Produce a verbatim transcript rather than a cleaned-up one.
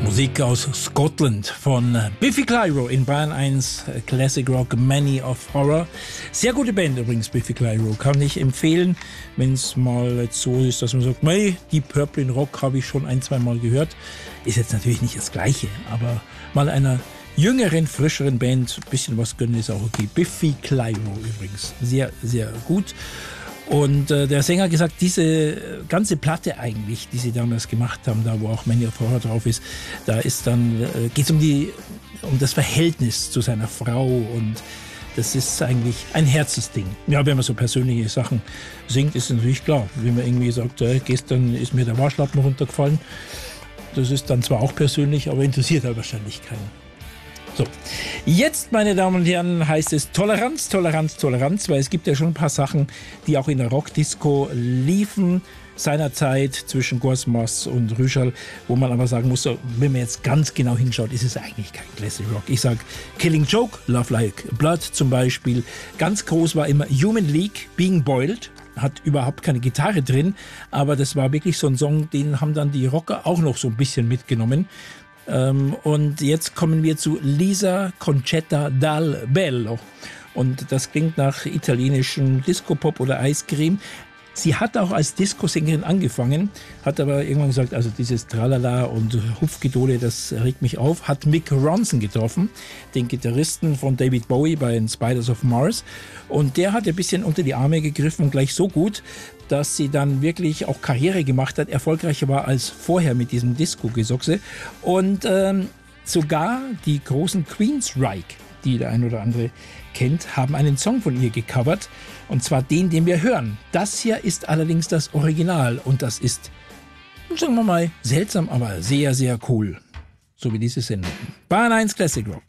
Musik aus Scotland von Biffy Clyro in Bayern eins, Classic Rock, Many of Horror. Sehr gute Band übrigens, Biffy Clyro. Kann ich empfehlen, wenn es mal jetzt so ist, dass man sagt, mei, die Purple in Rock habe ich schon ein, zwei Mal gehört. Ist jetzt natürlich nicht das Gleiche, aber mal einer jüngeren, frischeren Band ein bisschen was gönnen ist auch okay. Biffy Clyro übrigens. Sehr, sehr gut. Und äh, der Sänger hat gesagt, diese ganze Platte eigentlich, die sie damals gemacht haben, da wo auch Many of Horror drauf ist, da ist dann, äh, geht es um die, um das Verhältnis zu seiner Frau und das ist eigentlich ein Herzensding. Ja, wenn man so persönliche Sachen singt, ist natürlich klar. Wenn man irgendwie sagt, äh, gestern ist mir der Waschlappen runtergefallen, das ist dann zwar auch persönlich, aber interessiert halt wahrscheinlich keinen. So, jetzt, meine Damen und Herren, heißt es Toleranz, Toleranz, Toleranz, weil es gibt ja schon ein paar Sachen, die auch in der Rockdisco liefen seinerzeit zwischen Gorsmas und Rüschel, wo man aber sagen muss, wenn man jetzt ganz genau hinschaut, ist es eigentlich kein Classic Rock. Ich sag Killing Joke, Love Like Blood zum Beispiel. Ganz groß war immer Human League, Being Boiled. Hat überhaupt keine Gitarre drin, aber das war wirklich so ein Song, den haben dann die Rocker auch noch so ein bisschen mitgenommen. Und jetzt kommen wir zu Lisa Concetta dal Bello. Und das klingt nach italienischem Disco-Pop oder Eiscreme. Sie hat auch als Disco-Sängerin angefangen, hat aber irgendwann gesagt, also dieses Tralala und Hupfgedole, das regt mich auf, hat Mick Ronson getroffen, den Gitarristen von David Bowie bei den Spiders of Mars. Und der hat ein bisschen unter die Arme gegriffen und gleich so gut, dass sie dann wirklich auch Karriere gemacht hat, erfolgreicher war als vorher mit diesem Disco-Gesochse. Und ähm, sogar die großen Queensryche, die der ein oder andere kennt, haben einen Song von ihr gecovert. Und zwar den, den wir hören. Das hier ist allerdings das Original. Und das ist, sagen wir mal, seltsam, aber sehr, sehr cool. So wie diese Sendung. Bayern eins Classic Rock.